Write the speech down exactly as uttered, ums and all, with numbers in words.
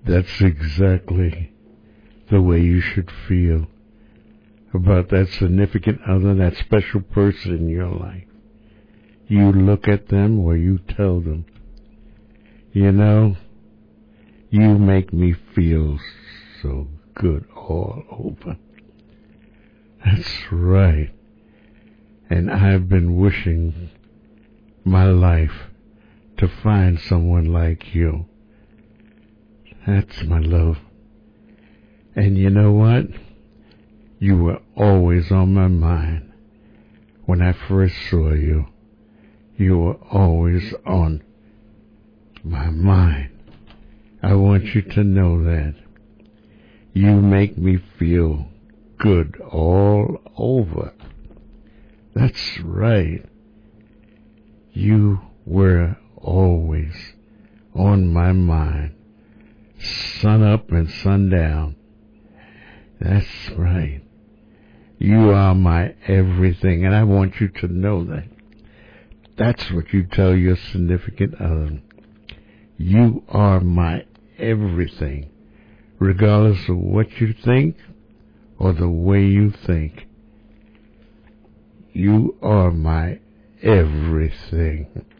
That's exactly the way you should feel about that significant other, that special person in your life. You look at them or you tell them, you know, you make me feel so good all over. That's right. And I've been wishing my life to find someone like you. That's my love. And you know what? You were always on my mind. When I first saw you, you were always on my mind. I want you to know that. You make me feel good all over. That's right. You were always on my mind. Sun up and sun down. That's right. You are my everything, and I want you to know that. That's what you tell your significant other. You are my everything, regardless of what you think or the way you think. You are my everything.